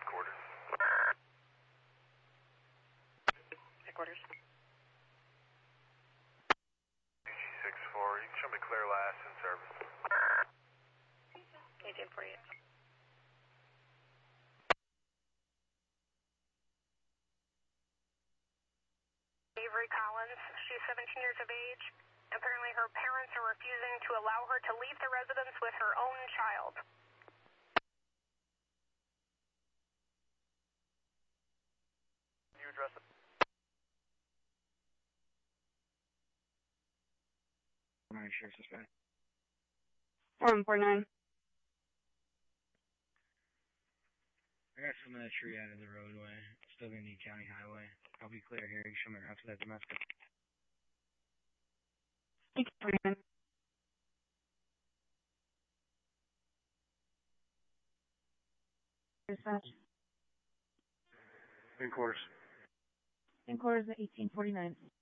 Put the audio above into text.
Headquarters. Headquarters. DG64, you can show me clear last in service. 1848. Avery Collins, she's 17 years of age. Apparently her parents are refusing to allow her to leave the residence with her own child. Can you address it? I'm not sure, suspect. 4149. I got some of that tree out of the roadway. Still gonna need county highway. I'll be clear here. You show me after that domestic. 1849. Dispatch. Headquarters. Headquarters at 1849.